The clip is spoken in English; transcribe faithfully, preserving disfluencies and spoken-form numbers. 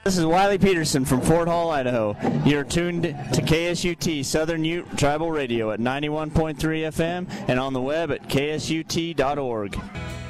This is Wiley Peterson from Fort Hall, Idaho. You're tuned to K S U T Southern Ute Tribal Radio at ninety-one point three F M and on the web at K S U T dot org.